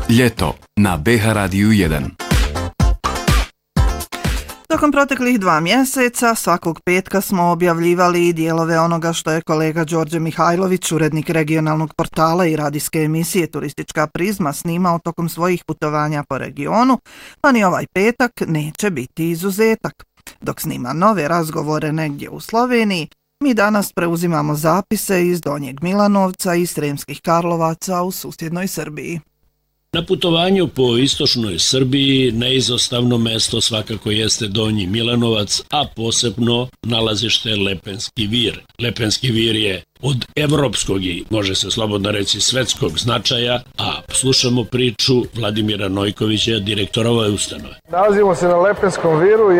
Ljeto na BH Radiju 1. Tokom proteklih 2 mjeseca svakog petka smo objavljivali dijelove onoga što je kolega Đorđe Mihajlović, urednik regionalnog portala i radijske emisije Turistička prizma, snimao tokom svojih putovanja po regionu, pa ni ovaj petak neće biti izuzetak. Dok snima nove razgovore negdje u Sloveniji, mi danas preuzimamo zapise iz Donjeg Milanovca i Sremskih Karlovaca u susjednoj Srbiji. Na putovanju po istočnoj Srbiji neizostavno mesto svakako jeste Donji Milanovac, a posebno nalazište Lepenski vir. Lepenski vir je od evropskog i, može se slobodno reći, svetskog značaja, a slušamo priču Vladimira Nojkovića, direktora ove ustanove. Nalazimo se na Lepenskom viru.